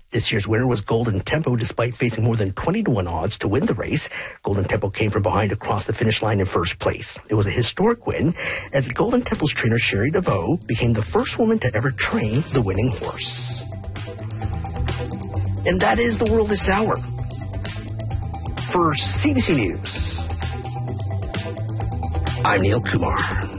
This year's winner was Golden Tempo, despite facing more than 20-1 odds to win the race. Golden Tempo came from behind across the finish line in first place. It was a historic win, as Golden Tempo's trainer Sherry DeVoe became the first woman to ever train the winning horse. And that is The World this hour. For CBC News, I'm Neil Kumar.